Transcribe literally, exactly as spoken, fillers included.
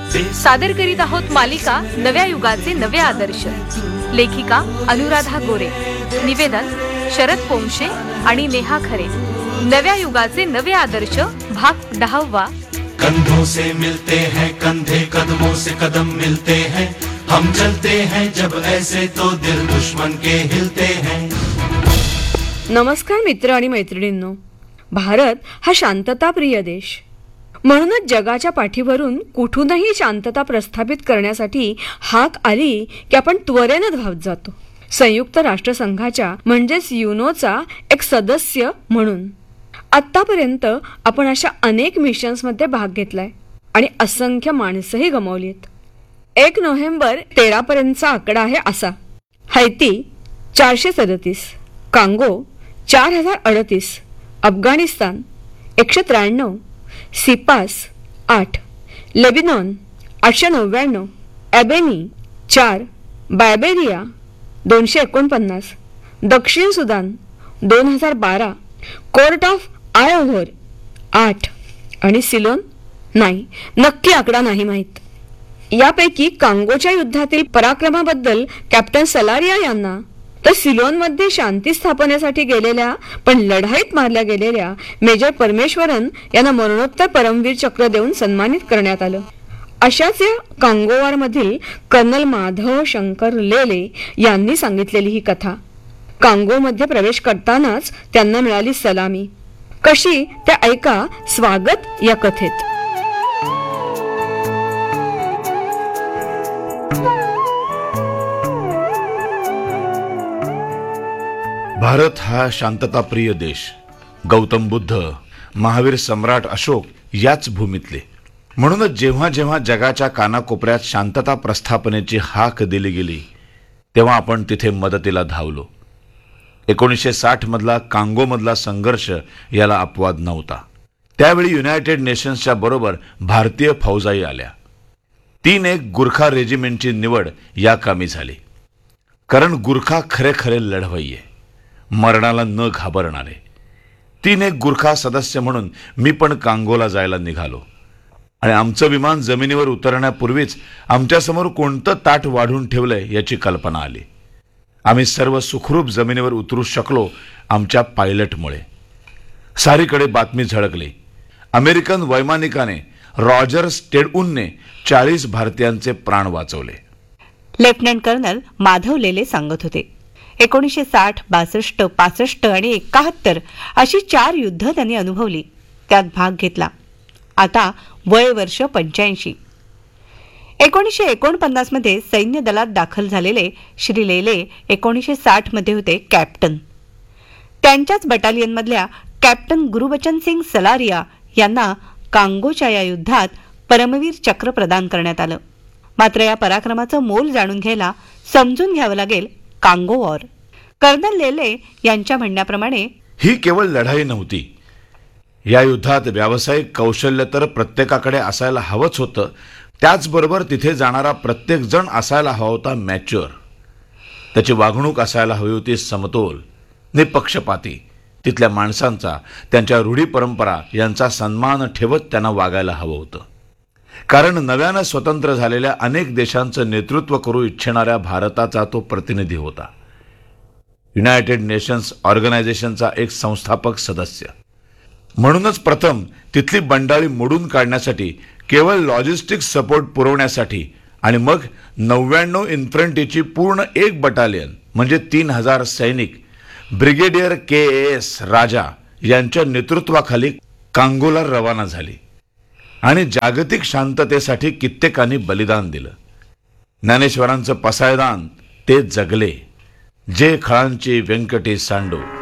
सादर करीत आहोत मालिका नव्या युगाचे नवे आदर्श. लेखिका अनुराधा गोरे, निवेदन शरद पोंक्षे आणि नेहा खरे. नव्या युगाचे नवे आदर्श भाग दहावा. कंधों से मिलते हैं कंधे, कदमों से कदम मिलते हैं, हम चलते हैं जब ऐसे तो दिल दुश्मन के हिलते हैं. नमस्कार मित्र आणि मैत्रिणींनो. भारत हा शांतताप्रिय देश. म्हणूनच जगाच्या पाठीवरून कुठूनही शांतता प्रस्थापित करण्यासाठी हाक आली की आपण त्वरेने धावत जातो. संयुक्त राष्ट्रसंघाच्या म्हणजेच युनोचा एक सदस्य म्हणून आतापर्यंत आपण अशा अनेक मिशन्समध्ये भाग घेतलाय आणि असंख्य माणसंही गमावलीत. एक नोव्हेंबर तेरा पर्यंतचा आकडा आहे असा: हैती चारशे सदतीस, कांगो चार हजार अडतीस, अफगाणिस्तान एकशे त्र्याण्णव, सिपास आठ, लेबनॉन आठशे नव्याण्णव, ॲबेनी चार, बायबेरिया दोनशे एकोणपन्नास, दक्षिण सुदान दोन हजार बारा, कोर्ट ऑफ आयव्होर आठ आणि सिलोन नाही, नक्की आकडा नाही माहीत. यापैकी कांगोच्या युद्धातील पराक्रमाबद्दल कॅप्टन सलारिया यांना, तर सिलोनमध्ये शांती स्थापनेसाठी गेलेल्या पण लढाईत मारल्या गेलेल्या मेजर परमेश्वरन यांना मरणोत्तर परमवीर चक्र देऊन सन्मानित करण्यात आलं. अशाच या कांगोवारमधील कर्नल माधव शंकर लेले यांनी सांगितलेली ही कथा. कांगोमध्ये प्रवेश करतानाच त्यांना मिळाली सलामी. कशी ते ऐका स्वागत या कथेत. भारत हा शांतताप्रिय देश. गौतम बुद्ध, महावीर सम्राट अशोक याच भूमीतले. म्हणूनच जेव्हा जेव्हा जगाच्या कानाकोपऱ्यात शांतता प्रस्थापनेची हाक दिली गेली तेव्हा आपण तिथे मदतीला धावलो. एकोणीसशे साठ मधला कांगोमधला संघर्ष याला अपवाद नव्हता. त्यावेळी युनायटेड नेशन्सच्या बरोबर भारतीय फौजाही आल्या. तीन एक गुरखा रेजिमेंटची निवड या कामी झाली. कारण गुरखा खरे खरे लढवय्ये, मरणाला न घाबरणारे. तीन एक गुरखा सदस्य म्हणून मी पण कांगोला जायला निघालो आणि आमचं विमान जमिनीवर उतरण्यापूर्वीच आमच्यासमोर कोणतं ताट वाढून ठेवलंय याची कल्पना आली. आम्ही सर्व सुखरूप जमिनीवर उतरू शकलो आमच्या पायलटमुळे. सारीकडे बातमी झळकली. अमेरिकन वैमानिकाने रॉजर स्टेडउनने चाळीस भारतीयांचे प्राण वाचवले. लेफ्टनंट कर्नल माधव लेले सांगत होते. एकोणीसशे साठ, बासष्ट, पासष्ट आणि एकाहत्तर अशी चार युद्ध त्यांनी अनुभवली, त्यात भाग घेतला. आता वय वर्ष पंच्याऐंशी. एकोणीसशे एकोणपन्नास मध्ये सैन्य दलात दाखल झालेले श्री लेले एकोणीसशे साठ मध्ये होते कॅप्टन. त्यांच्याच बटालियनमधल्या कॅप्टन गुरुबचन सिंग सलारिया यांना कांगोच्या या युद्धात परमवीर चक्र प्रदान करण्यात आलं. मात्र या पराक्रमाचं मोल जाणून घ्यायला समजून घ्यावं लागेल कांगो वॉर. कर्नल लेले यांच्या म्हणण्याप्रमाणे ही केवळ लढाई नव्हती. या युद्धात व्यावसायिक कौशल्य तर प्रत्येकाकडे असायला हवंच होतं. त्याचबरोबर तिथे जाणारा प्रत्येक जण असायला हवा होता मॅच्युअर. त्याची वागणूक असायला हवी होती समतोल, निपक्षपाती. तिथल्या माणसांचा, त्यांच्या रूढी परंपरा यांचा सन्मान ठेवत त्यांना वागायला हवं होतं. कारण नव्यानं स्वतंत्र झालेल्या अनेक देशांचं नेतृत्व करू इच्छिणाऱ्या भारताचा तो प्रतिनिधी होता. युनायटेड नेशन्स ऑर्गनायझेशनचा एक संस्थापक सदस्य. म्हणूनच प्रथम तिथली बंडाळी मोडून काढण्यासाठी, केवळ लॉजिस्टिक सपोर्ट पुरवण्यासाठी आणि मग नव्याण्णव इन्फंट्रीची पूर्ण एक बटालियन म्हणजे तीन हजार सैनिक ब्रिगेडियर के एस राजा यांच्या नेतृत्वाखाली कांगोला रवाना झाली आणि जागतिक शांततेसाठी कित्येकांनी बलिदान दिलं. ज्ञानेश्वरांचं पसायदान ते जगले. जे खळांची व्यंकटी सांडो.